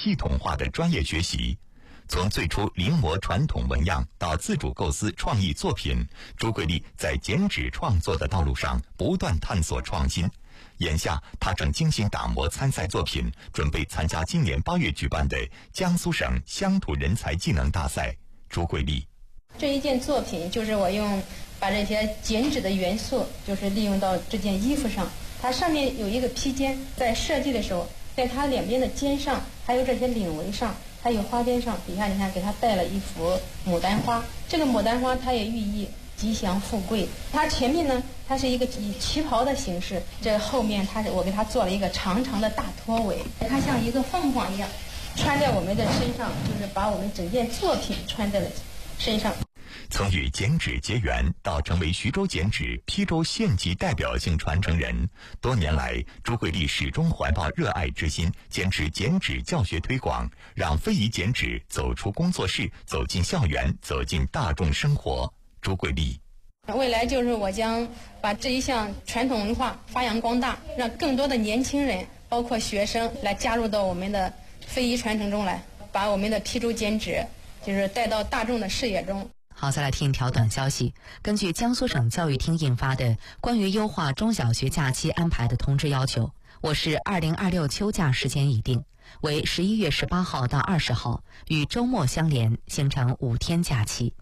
系统化的专业学习。从最初临摹传统纹样到自主构思创意作品，朱桂丽在剪纸创作的道路上不断探索创新。眼下，她正精心打磨参赛作品，准备参加今年8月举办的江苏省乡土人才技能大赛。朱桂丽： 这一件作品就是我把这些剪纸的元素，就是利用到这件衣服上。它上面有一个披肩，在设计的时候，在它两边的肩上，还有这些领围上，还有花边上，底下你看给它戴了一幅牡丹花。这个牡丹花它也寓意吉祥富贵。它前面呢，它是一个以旗袍的形式，这后面我给它做了一个长长的大拖尾，它像一个凤凰一样穿在我们的身上，就是把我们整件作品穿在了身上。 从与剪纸结缘到成为徐州剪纸邳州县级代表性传承人，多年来朱桂丽始终怀抱热爱之心，坚持剪纸教学推广，让非遗剪纸走出工作室，走进校园，走进大众生活。朱桂丽： 未来就是我将把这一项传统文化发扬光大，让更多的年轻人包括学生来加入到我们的非遗传承中来，把我们的邳州剪纸就是带到大众的视野中。 好，再来听一条短消息。根据江苏省教育厅印发的关于优化中小学假期安排的通知要求，我市2026秋假时间已定，为11月18号到20号，与周末相连，形成5天假期。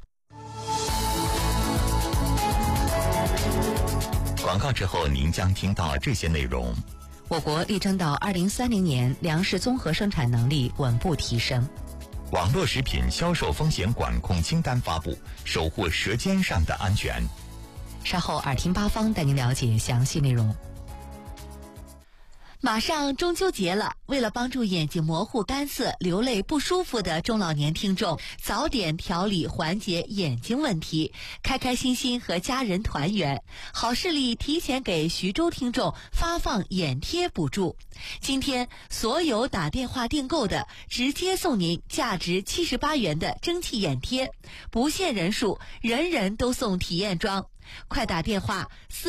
广告之后，您将听到这些内容。 我国力争到2030年粮食综合生产能力稳步提升。 网络食品销售风险管控清单发布，守护舌尖上的安全。 稍后耳听八方带您了解详细内容。 马上中秋节了，为了帮助眼睛模糊、干涩、流泪不舒服的中老年听众早点调理缓解眼睛问题，开开心心和家人团圆，好视力提前给徐州听众发放眼贴补助。今天所有打电话订购的，直接送您价值78元的蒸汽眼贴，不限人数，人人都送体验装。快打电话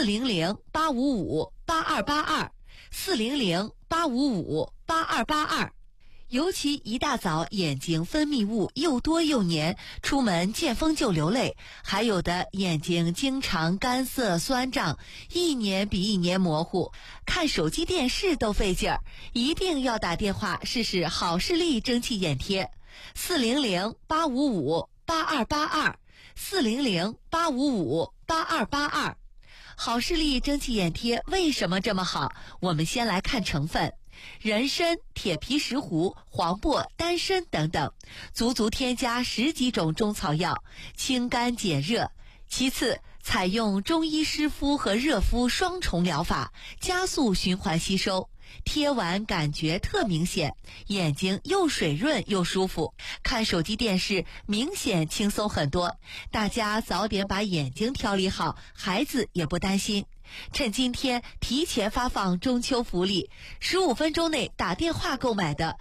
400-855-8282。400-855-8282。尤其一大早眼睛分泌物又多又黏，出门见风就流泪，还有的眼睛经常干涩酸胀，一年比一年模糊，看手机电视都费劲儿，一定要打电话试试好视力蒸汽眼贴。400-855-8282。400-855-8282。好视力蒸汽眼贴为什么这么好？我们先来看成分：人参、铁皮石斛、黄柏、丹参等等，足添加10几种中草药，清肝解热。其次，采用中医湿敷和热敷双重疗法，加速循环吸收，贴完感觉特明显，眼睛又水润又舒服，看手机电视明显轻松很多。大家早点把眼睛调理好，孩子也不担心。趁今天提前发放中秋福利，15分钟内打电话购买的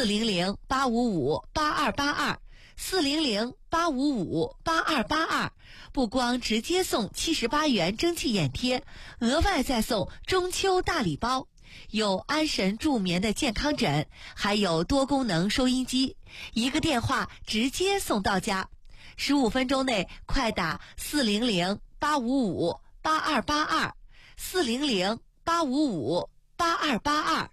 400-855-8282。400-855-8282，不光直接送78元蒸汽眼贴，额外再送中秋大礼包，有安神助眠的健康枕，还有多功能收音机，一个电话直接送到家。15分钟内快打400-855-8282。400-855-8282。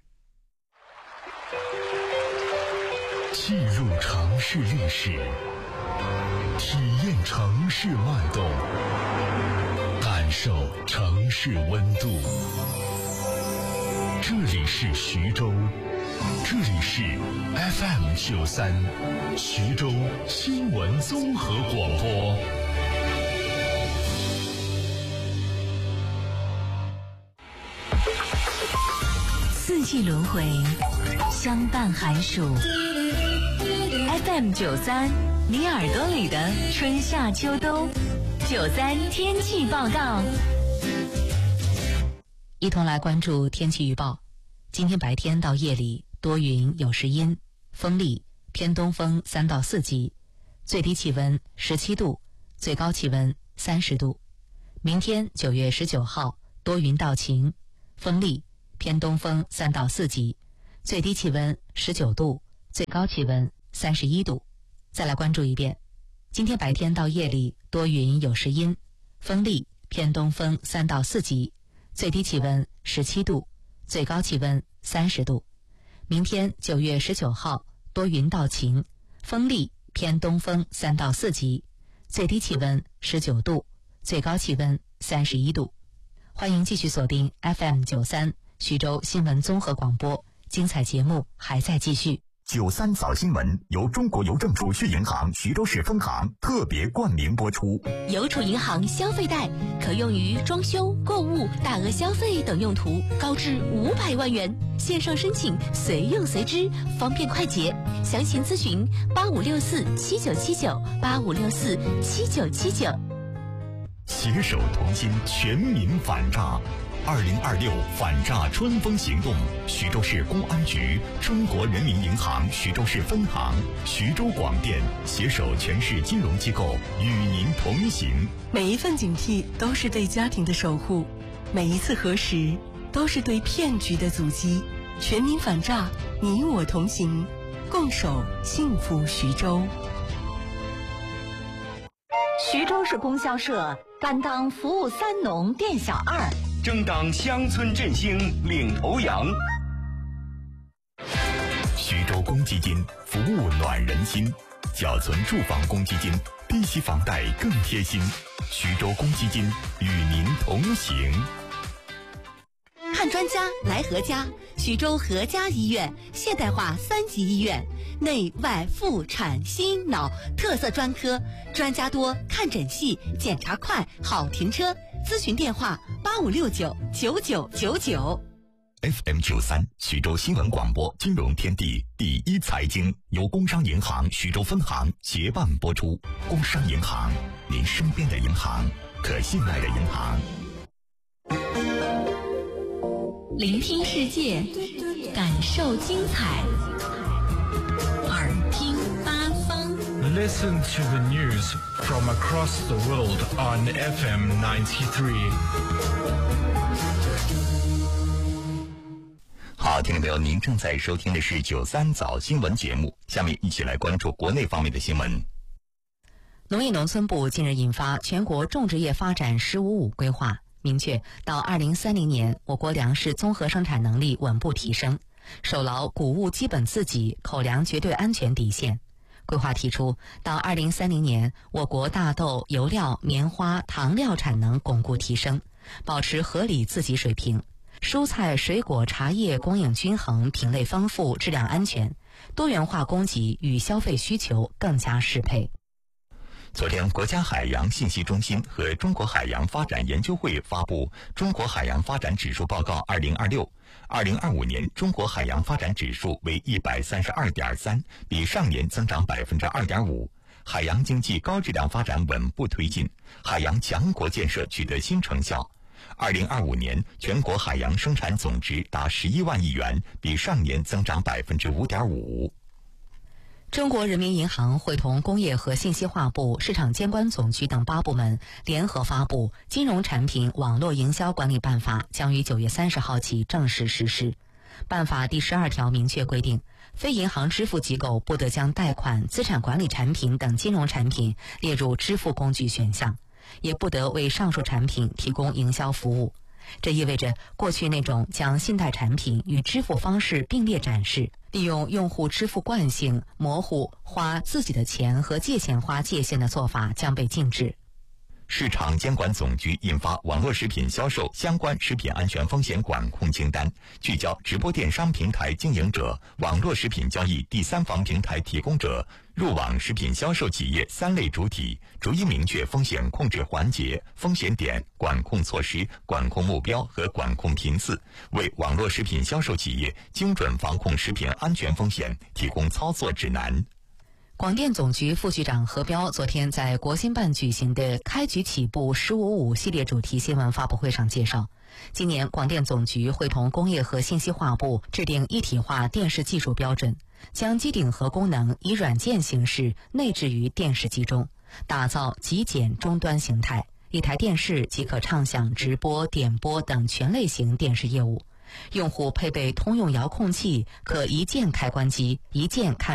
记录城市历史，体验城市脉动，感受城市温度。这里是徐州，这里是 FM93 徐州新闻综合广播。 四季轮回，相伴寒暑。FM93，你耳朵里的春夏秋冬。93天气报告。 一同来关注天气预报。今天白天到夜里多云有时阴，风力偏东风3到4级，最低气温17度，最高气温30度。明天9月19号多云到晴，风力偏东风3到4级，最低气温19度， 最高气温31度。再来关注一遍，今天白天到夜里多云有时阴，风力偏东风3到4级，最低气温17度，最高气温30度。明天9月19号多云到晴，风力偏东风3到4级，最低气温19度，最高气温31度。欢迎继续锁定 FM93 徐州新闻综合广播，精彩节目还在继续。 93早新闻由中国邮政储蓄银行徐州市分行特别冠名播出。 邮储银行消费贷可用于装修、购物、大额消费等用途，高至500万元。线上申请，随用随支，方便快捷。详情咨询85647979，85647979。 携手同心，全民反诈。2026反诈春风行动，徐州市公安局、中国人民银行徐州市分行、徐州广电携手全市金融机构与您同行。 每一份警惕都是对家庭的守护，每一次核实都是对骗局的阻击。全民反诈，你我同行，共守幸福徐州。 徐州市供销社担当服务3农店小2， 争当乡村振兴领头羊。 徐州公积金服务暖人心，缴存住房公积金，低息房贷更贴心。徐州公积金与您同行。 看专家来何家，徐州何家医院现代化3级医院，内外妇产心脑特色专科，专家多，看诊细，检查快，好停车。咨询电话85699999。 FM93 徐州新闻广播金融天地第一财经由工商银行徐州分行协办播出。工商银行，您身边的银行，可信赖的银行。 聆听世界，感受精彩，耳听八方。 Listen to the news from across the world on FM 93. 好，听众朋友，您正在收听的是93早新闻节目，下面一起来关注国内方面的新闻。 农业农村部近日印发全国种植业发展“15-5”规划，明确到2030年，我国粮食综合生产能力稳步提升，守牢谷物基本自给、口粮绝对安全底线。规划提出，到2030年，我国大豆、油料、棉花、糖料产能巩固提升，保持合理自给水平。蔬菜、水果、茶叶供应均衡，品类丰富，质量安全，多元化供给与消费需求更加适配。 昨天，国家海洋信息中心和中国海洋发展研究会发布《中国海洋发展指数报告2026》，2025年中国海洋发展指数为132.3，比上年增长2.5%。海洋经济高质量发展稳步推进，海洋强国建设取得新成效。2025年全国海洋生产总值达11万亿元，比上年增长5.5%。 中国人民银行会同工业和信息化部、市场监管总局等8部门联合发布《金融产品网络营销管理办法》，将于9月30号起正式实施。办法第12条明确规定，非银行支付机构不得将贷款、资产管理产品等金融产品列入支付工具选项，也不得为上述产品提供营销服务。这意味着过去那种将信贷产品与支付方式并列展示，利用用户支付惯性模糊花自己的钱和借钱花界限的做法将被禁止。 市场监管总局印发网络食品销售相关食品安全风险管控清单，聚焦直播电商平台经营者、网络食品交易第三方平台提供者、入网食品销售企业3类主体，逐一明确风险控制环节、风险点、管控措施、管控目标和管控频次，为网络食品销售企业精准防控食品安全风险提供操作指南。 广电总局副局长何彪昨天在国新办举行的开局起步15-5系列主题新闻发布会上介绍，今年广电总局会同工业和信息化部制定一体化电视技术标准，将机顶盒功能以软件形式内置于电视机中，打造极简终端形态，一台电视即可畅享直播、点播等全类型电视业务， 用户配备通用遥控器，可一键开关机，一键看